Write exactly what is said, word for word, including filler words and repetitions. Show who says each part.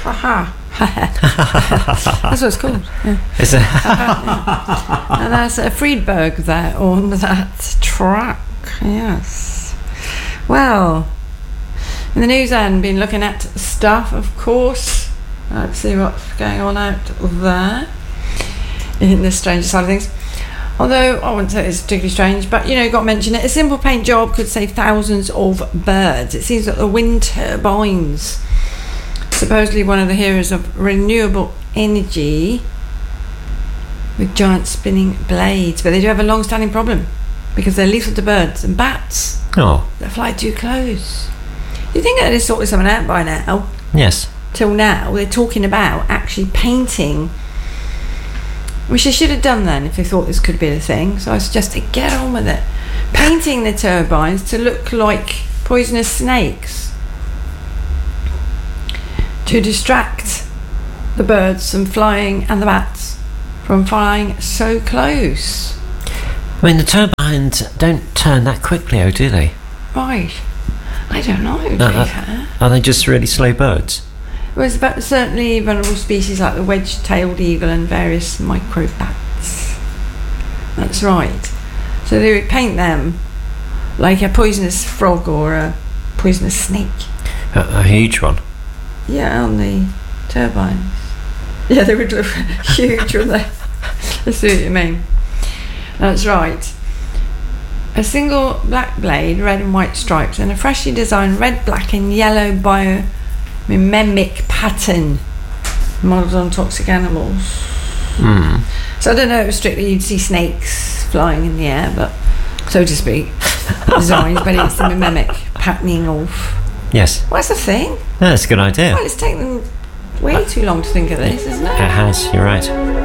Speaker 1: Aha. That's what it's called. Yeah.
Speaker 2: Is it?
Speaker 1: And that's a Friedberg there on that track. Yes. Well, in the news end, been looking at stuff, of course. Let's see what's going on out there in the stranger side of things. Although I wouldn't say it's particularly strange, but you know, you've got to mention it. A simple paint job could save thousands of birds. It seems that the wind turbines, supposedly one of the heroes of renewable energy, with giant spinning blades, but they do have a long-standing problem because they're lethal to birds and bats
Speaker 2: Oh.
Speaker 1: that fly too close. You think they'd have sorted something out by now?
Speaker 2: Yes.
Speaker 1: Till now, they're talking about actually painting, which they should have done then if they thought this could be a thing. So I suggested get on with it. Painting the turbines to look like poisonous snakes to distract the birds from flying and the bats from flying so close.
Speaker 2: I mean, the turbines don't turn that quickly, oh, do they?
Speaker 1: Right. I don't know. to
Speaker 2: No,
Speaker 1: be
Speaker 2: uh,
Speaker 1: fair.
Speaker 2: Are they just really slow birds?
Speaker 1: Well, it's about certainly vulnerable species like the wedge-tailed eagle and various microbats. That's right. So they would paint them like a poisonous frog or a poisonous snake.
Speaker 2: A, a huge one.
Speaker 1: Yeah, on the turbines. Yeah, they would look huge, wouldn't they? I see what you mean. That's right. A single black blade, red and white stripes, and a freshly designed red, black and yellow biomimic pattern modelled on toxic animals.
Speaker 2: Mm.
Speaker 1: So I don't know if strictly you'd see snakes flying in the air, but so to speak, designs, but it's the mimic patterning of.
Speaker 2: Yes.
Speaker 1: What's the thing?
Speaker 2: That's a good idea.
Speaker 1: Well, it's taken way too long to think of this, isn't
Speaker 2: It
Speaker 1: it?
Speaker 2: has, you're right.